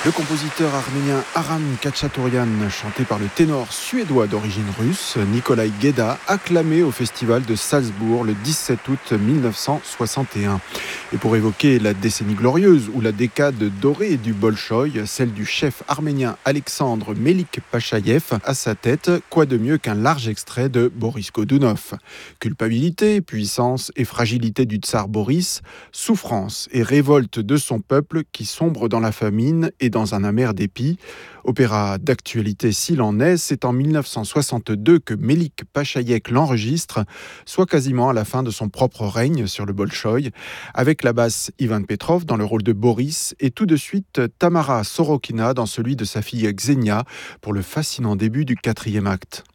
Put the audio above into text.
Le compositeur arménien Aram Khachaturian, chanté par le ténor suédois d'origine russe Nikolai Gueda, acclamé au festival de Salzbourg le 17 août 1961. Et pour évoquer la décennie glorieuse ou la décade dorée du Bolchoï, celle du chef arménien Alexandre Melik-Pachaïev à sa tête, quoi de mieux qu'un large extrait de Boris Godunov. Culpabilité, puissance et fragilité du tsar Boris, souffrance et révolte de son peuple qui sombre dans la famine et dans un amer dépit. Opéra d'actualité s'il en est, c'est en 1962 que Melik-Pachaïev l'enregistre, soit quasiment à la fin de son propre règne sur le Bolchoï, avec la basse Ivan Petrov dans le rôle de Boris et tout de suite Tamara Sorokina dans celui de sa fille Xenia pour le fascinant début du 4e acte.